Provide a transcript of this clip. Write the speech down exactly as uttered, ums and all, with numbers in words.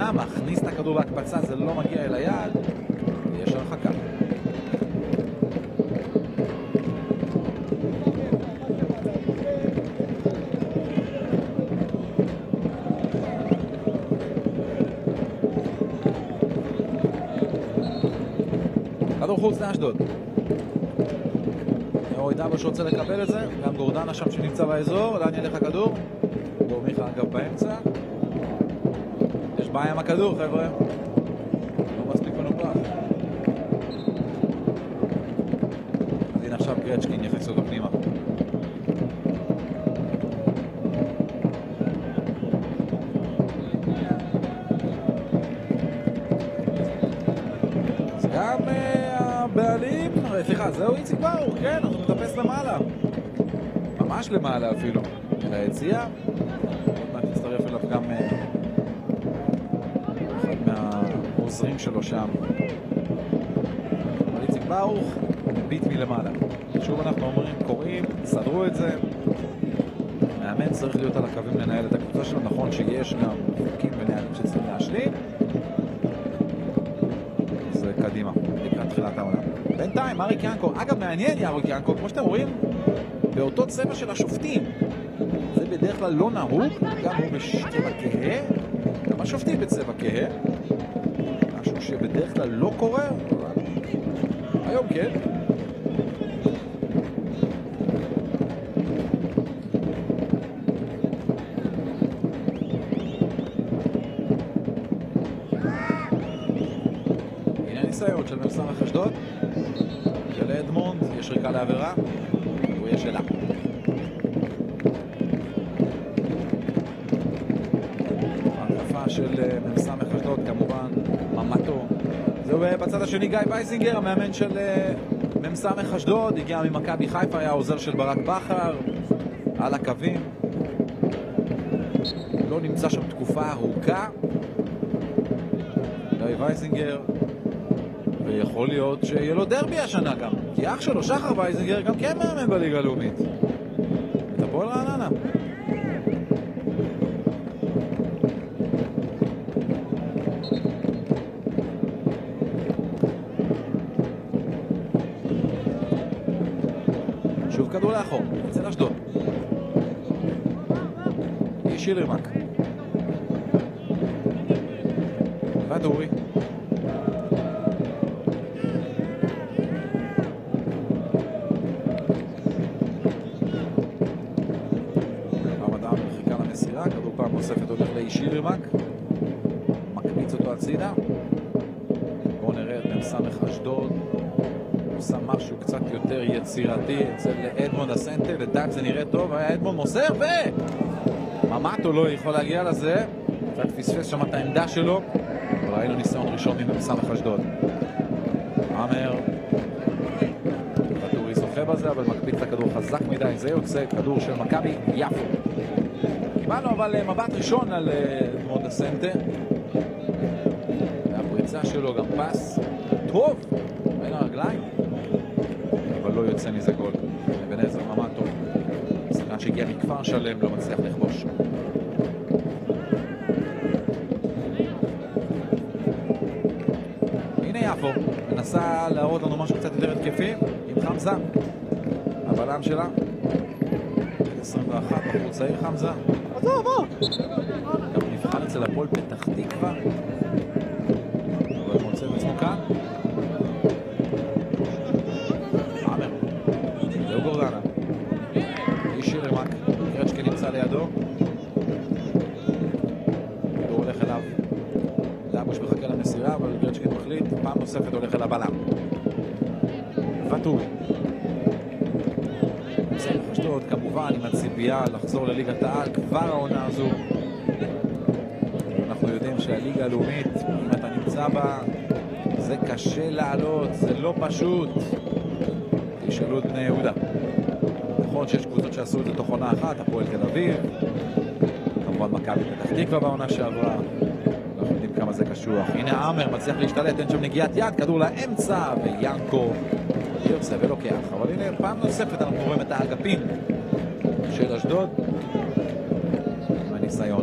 בהתחלה, מכניס את הכדור בהקפצה, זה לא מגיע אל היד, יש הרחקה. כדור חוץ לאשדוד. אורי דבש רוצה לקבל את זה, גם גורדנה שם שנמצא באזור, לאן ילך הכדור? דור מיכה אגב באמצע. יש בעיה עם הכדור, חבר'ה. לא מספיק מנופח. אז הנה עכשיו גרצ'קין יחס אותו פנימה. אז גם הבעלים, סליחה, זהו איציק ברוך, כן, הוא מטפס למעלה. ממש למעלה אפילו. אל היציאה. עוד מעט נצטרף אליו גם אחד מהעוזרים שלו שם. אבל איציק ברוך ביט מלמעלה. שוב אנחנו אומרים, קוראים, סדרו את זה. מאמן צריך להיות על הקווים לנהל את הקבוצה שלו. נכון שיש גם חוקים ונהלים שצריכים להשלים. זה קדימה, לקראת תחילת העונה. בינתיים, אריק ינקו, אגב מעניין אריק ינקו, כמו שאתם רואים, באותו צבע של השופטים. זה בדרך כלל לא נהוג, גם הוא בצבע כהה, גם השופטים בצבע כהה. משהו שבדרך כלל לא קורה, היום כן. הנה ניסיון של ממסמך אשדוד. של אדמונד, יש ריקה לעבירה, הוא יש שאלה. ההתקפה של ממסמך אשדוד, כמובן, ממתו. זהו בצד השני גיא וייזינגר, המאמן של ממסמך אשדוד, הגיע ממכבי חיפה, היה עוזר של ברק בכר, על הקווים. לא נמצא שם תקופה ארוכה. גיא וייזינגר, ויכול להיות שיהיה לו דרבי השנה גם, כי אח שלו שחר וייזינגר גם כן מאמן בליגה הלאומית. את הפועל רעננה. שוב כדור לאחור, אצל אשדוד. אישי רימק. ודורי. כדור פעם נוספת הולך לאישי רימק, מקמיץ אותו הצידה. בואו נראה את ממסמך אשדוד עושה משהו קצת יותר יצירתי אצל אדמונד הסנטר. לדעת זה נראה טוב, היה אדמונד מוסר ו... ממתו לא יכול להגיע לזה, קצת פספס שם את העמדה שלו. ראינו ניסיון ראשון ממסמך אשדוד. אמר כדורי זוכה בזה, אבל מקפיץ את הכדור חזק מדי. זה יוצא כדור של מכבי יפו. קיבלנו אבל מבט ראשון על אדמונד הסנטר. והפריצה שלו גם פס טוב בין הרגליים, אבל לא יוצא מזה גול. בן עזר ממתו, שחקן שהגיע מכפר שלם, לא מצליח לכבוש. הנה יפו מנסה להראות לנו משהו קצת יותר התקפי עם חמזה, הבלם שלה עשרים ואחת, בחור צעיר חמזה. עזוב, בוא! גם נבחן אצל הפועל פתח תקווה, אבל מוצא בעצמו כאן. עמר, זהו גורדנה. אישי רימק, גרצ'קין נמצא לידו. כדור הולך אליו. דבוש מחכה למסירה, אבל גרצ'קין מחליט. פעם נוספת הולך אל הבלם. וטורי. ממסמך אשדוד כמובן עם הציפייה לחזור לליגת העל כבר העונה הזו. אנחנו יודעים שהליגה הלאומית, אם אתה נמצא בה, זה קשה לעלות, זה לא פשוט. תשאלו את בני יהודה. נכון שיש קבוצות שעשו את זה תוך עונה אחת, הפועל תל אביב, כמובן מכבי פתח תקווה בעונה שעברה. אנחנו יודעים כמה זה קשוח. הנה עמר מצליח להשתלט, אין שם נגיעת יד, כדור לאמצע, ויאנקו יוצא ולוקח. אבל הנה פעם נוספת אנחנו רואים את האגפים של אשדוד. הניסיון